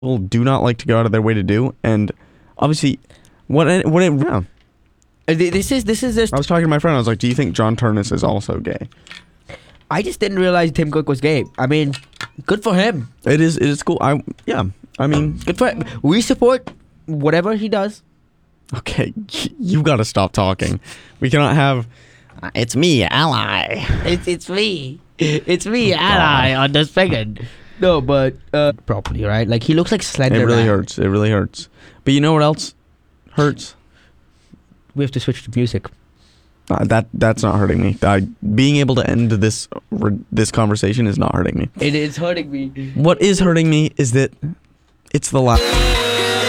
people do not like to go out of their way to do, and obviously, yeah. This is just. I was talking to my friend. I was like, "Do you think John Turnus is also gay?" I just didn't realize Tim Cook was gay. I mean, good for him. It is cool. I mean, Good for him. We support whatever he does. okay, you got to stop talking. We cannot have. It's me, ally. It's me. It's me, ally on the second. No, but properly, right? Like he looks like Slender. It really Man. hurts. It really hurts. But you know what else hurts? We have to switch to music. That's not hurting me. Being able to end this conversation is not hurting me. It is hurting me. What is hurting me is that it's the last.